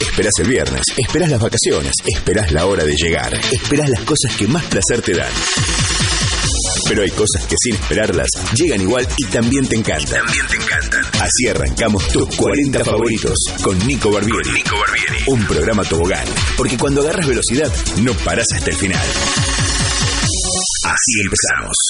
Esperás el viernes, esperás las vacaciones, esperás la hora de llegar, esperás las cosas que más placer te dan. Pero hay cosas que sin esperarlas llegan igual y también te encantan. Así arrancamos tus 40 favoritos con Nico Barbieri. Un programa tobogán, porque cuando agarras velocidad no parás hasta el final. Así empezamos.